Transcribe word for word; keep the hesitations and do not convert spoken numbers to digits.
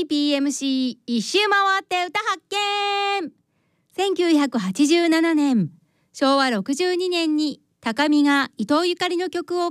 ーピーエムシー 一周回って歌発見。せんきゅうひゃくはちじゅうななねん、しょうわろくじゅうにねんに高見が伊藤ゆかりの曲を